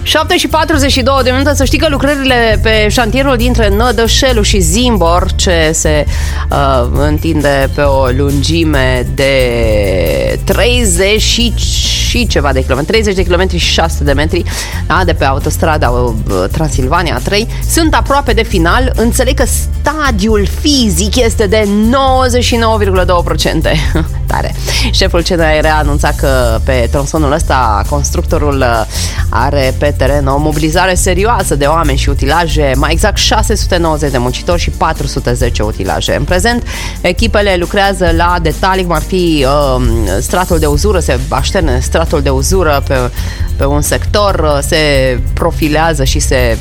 7 și 42 de minute. Să știi că lucrările pe șantierul dintre Nădășelu și Zimbor, ce se întinde pe o lungime de 30 și ceva de kilometri, 30 de kilometri și 600 de metri, da, de pe autostrada Transilvania 3, sunt aproape de final. Înțeleg că stadiul fizic este de 99,2%. Tare. Șeful CNR a anunțat că pe tronsonul ăsta constructorul are pe teren o mobilizare serioasă de oameni și utilaje, mai exact 690 de muncitori și 410 utilaje. În prezent, echipele lucrează la detalii, cum ar fi stratul de uzură, se așterne stratul de uzură pe un sector, se profilează și se,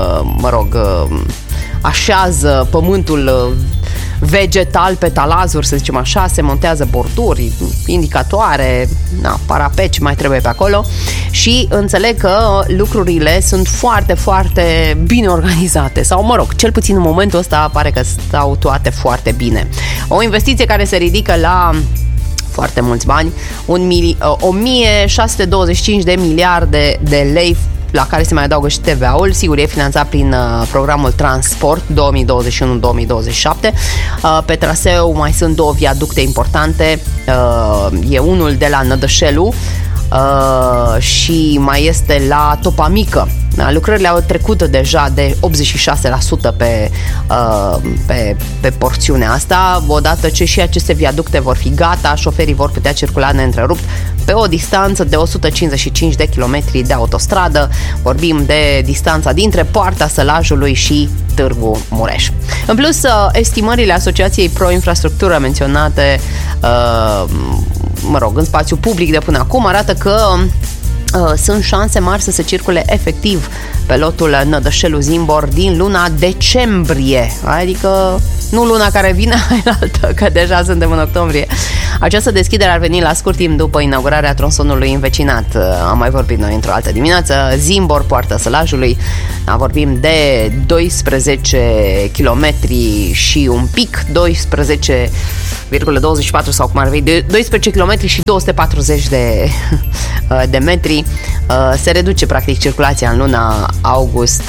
așează pământul vegetal pe talazuri, să zicem așa, se montează borduri, indicatoare, parapeci mai trebuie pe acolo și înțeleg că lucrurile sunt foarte, foarte bine organizate sau, cel puțin în momentul ăsta pare că stau toate foarte bine. O investiție care se ridică la foarte mulți bani, 1625 de miliarde de lei, la care se mai adaugă și TVA-ul. Sigur, e finanțat prin programul Transport 2021-2027. Pe traseu mai sunt două viaducte importante. E unul de la Nădășelu și mai este la Topa Mică. Lucrările au trecut deja de 86% pe porțiunea asta. Odată ce și aceste viaducte vor fi gata, șoferii vor putea circula neîntrerupt pe o distanță de 155 de kilometri de autostradă. Vorbim de distanța dintre Poarta Sălajului și Târgu Mureș. În plus, estimările Asociației Pro Infrastructură menționate în spațiu public de până acum arată că sunt șanse mari să se circule efectiv pe lotul Nădășelu-Zimbor din luna decembrie, adică nu luna care vine, mai înaltă, că deja suntem în octombrie. Această deschidere ar veni la scurt timp după inaugurarea tronsonului învecinat. Am mai vorbit noi într-o altă dimineață. Zimbor, Poarta Sălajului, vorbim de 12 km și un pic, 12,24 sau cum ar fi, 12 km și 240 de metri. Se reduce practic circulația în luna august.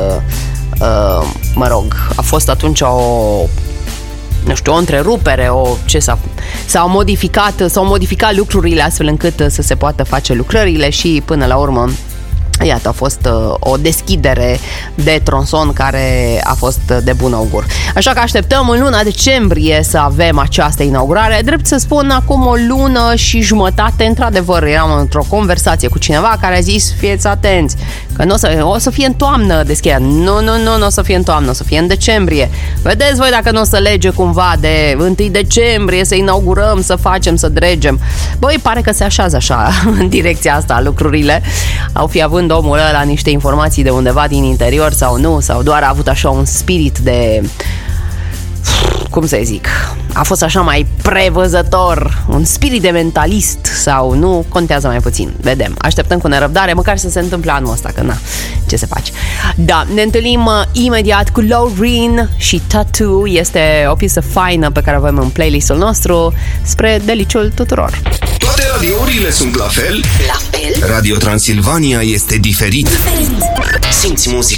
A fost atunci o întrerupere, s-au modificat lucrurile astfel încât să se poată face lucrările și până la urmă iată, a fost o deschidere de tronson care a fost de bun augur. Așa că așteptăm în luna decembrie să avem această inaugurare. Drept să spun, acum o lună și jumătate, într-adevăr, eram într-o conversație cu cineva care a zis, fiți atenți, că o să fie în toamnă deschiderea. Nu o să fie în toamnă, o să fie în decembrie. Vedeți voi dacă nu o să lege cumva de 1 decembrie să inaugurăm, să facem, să dregem. Băi, pare că se așează așa în direcția asta lucrurile. Au fi având omul ăla niște informații de undeva din interior sau nu, sau doar a avut așa un spirit de, cum să zic, a fost așa mai prevăzător, un spirit de mentalist sau nu, contează mai puțin. Vedem, așteptăm cu nerăbdare, măcar să se întâmple anul ăsta, că ce se face. Da, ne întâlnim imediat cu Loreen și Tattoo. Este o piesă faină pe care o avem în playlistul nostru, spre deliciul tuturor. Toate radiourile sunt la fel? La fel? Radio Transilvania este diferit. Simți muzica